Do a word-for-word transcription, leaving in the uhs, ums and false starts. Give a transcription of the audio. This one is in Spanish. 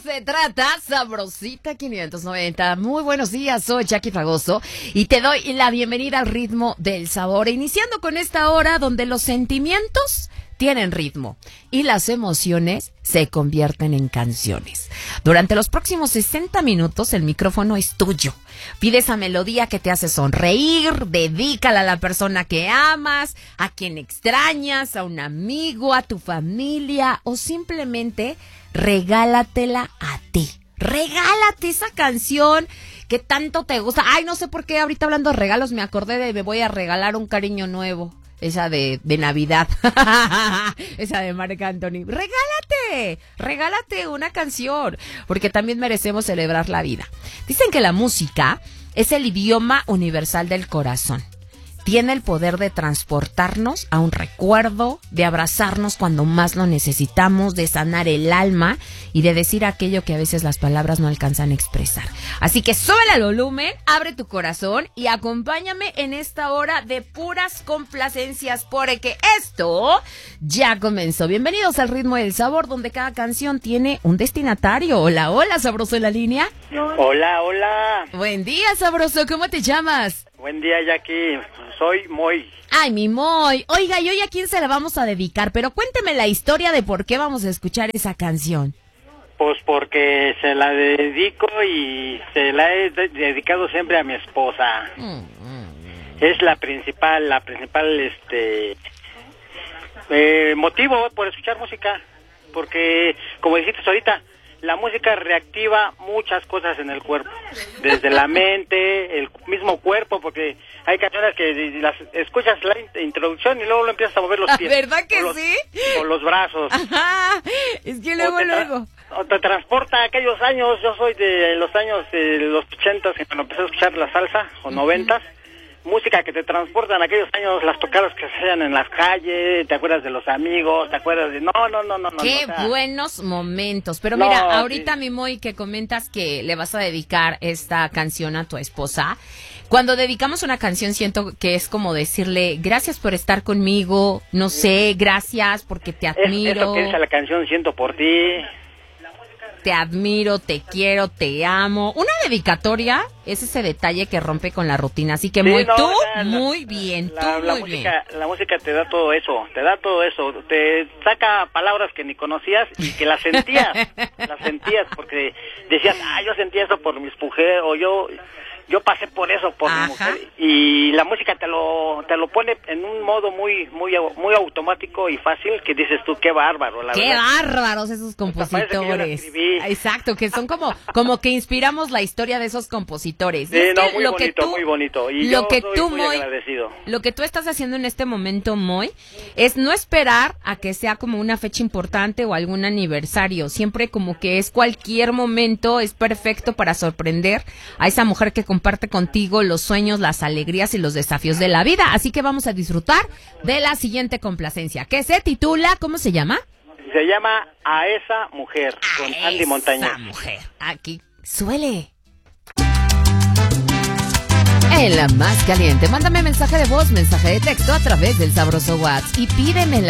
se trata, Sabrosita quinientos noventa. Muy buenos días, soy Jackie Fragoso y te doy la bienvenida al ritmo del sabor, iniciando con esta hora donde los sentimientos tienen ritmo y las emociones se convierten en canciones. Durante los próximos sesenta minutos el micrófono es tuyo. Pide esa melodía que te hace sonreír, dedícala a la persona que amas, a quien extrañas, a un amigo, a tu familia o simplemente regálatela a ti. Regálate esa canción que tanto te gusta. Ay, no sé por qué ahorita hablando de regalos me acordé de me voy a regalar un cariño nuevo. Esa de, de Navidad. Esa de Marc Anthony. Regálate, regálate una canción, porque también merecemos celebrar la vida. Dicen que la música es el idioma universal del corazón. Tiene el poder de transportarnos a un recuerdo, de abrazarnos cuando más lo necesitamos, de sanar el alma y de decir aquello que a veces las palabras no alcanzan a expresar. Así que súbele al volumen, abre tu corazón y acompáñame en esta hora de puras complacencias, porque esto ya comenzó. Bienvenidos al Ritmo del Sabor, donde cada canción tiene un destinatario. Hola, hola, sabroso en la línea. Hola, hola. Buen día, sabroso. ¿Cómo te llamas? Buen día, Jackie. Soy Moy. Ay, mi Moy. Oiga, ¿y hoy a quién se la vamos a dedicar? Pero cuénteme la historia de por qué vamos a escuchar esa canción. Pues porque se la dedico y se la he de- dedicado siempre a mi esposa. Mm, mm. Es la principal, la principal, este, eh, motivo por escuchar música. Porque, como dijiste ahorita, la música reactiva muchas cosas en el cuerpo, desde la mente, el mismo cuerpo, porque hay canciones que las escuchas la in- introducción y luego lo empiezas a mover los pies. ¿Verdad que o los, sí? O los brazos. Ajá, es que luego, o te tra- luego. O te transporta a aquellos años. Yo soy de los años de los ochentas, cuando empecé a escuchar la salsa, o noventas. Música que te transportan a aquellos años, las tocadas que se hacían en las calles, te acuerdas de los amigos, te acuerdas de... No, no, no, no, no. Qué no, o sea, buenos momentos. Pero No, mira, ahorita, sí. mi Moy, que comentas que le vas a dedicar esta canción a tu esposa. Cuando dedicamos una canción, siento que es como decirle, gracias por estar conmigo, no sé, gracias porque te es, admiro. eso que dice la canción, siento por ti. Te admiro, te quiero, te amo. Una dedicatoria es ese detalle que rompe con la rutina. Así que Sí, muy no, tú, la- la- muy bien, La, tú la muy música, la música te da todo eso, te da todo eso, te saca palabras que ni conocías y que las sentías, las sentías porque decías, ah, yo sentía eso por mis mujeres, o yo yo pasé por eso por Ajá. mi mujer, y la música te lo te lo pone en un modo muy muy muy automático y fácil, que dices tú, qué bárbaro, la Qué verdad. bárbaros esos parece que yo la compositores. escribí. Exacto, que son como como que inspiramos la historia de esos compositores. Y Sí, es no, que muy lo bonito, que tú, muy bonito, y lo yo que soy tú, muy Moy, agradecido. lo que tú estás haciendo en este momento, Moy, es no esperar a que sea como una fecha importante o algún aniversario. Siempre como que es cualquier momento, es perfecto para sorprender a esa mujer que comparte contigo los sueños, las alegrías y los desafíos de la vida. Así que vamos a disfrutar de la siguiente complacencia, que se titula, ¿cómo se llama? Se llama A esa mujer, con A Andy Montañez. esa mujer. Aquí suele. En la más caliente, mándame mensaje de voz, mensaje de texto a través del sabroso WhatsApp y pídeme la